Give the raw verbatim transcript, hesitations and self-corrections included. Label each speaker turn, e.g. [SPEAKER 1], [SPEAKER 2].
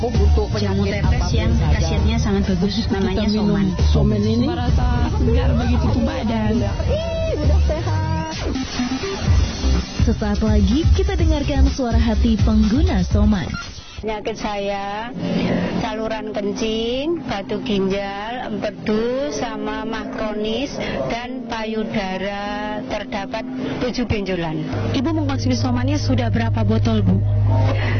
[SPEAKER 1] Jamu tepes yang khasiatnya sangat bagus, namanya soman.
[SPEAKER 2] Soman ini merasa segar bagi tubuh badan.
[SPEAKER 3] Sesaat lagi kita dengarkan suara hati pengguna soman.
[SPEAKER 4] Penyakit saya saluran kencing, batu ginjal, empedu, sama mah kronis dan payudara terdapat tujuh benjolan.
[SPEAKER 2] Ibu mengkonsumsi somannya sudah berapa botol, Bu?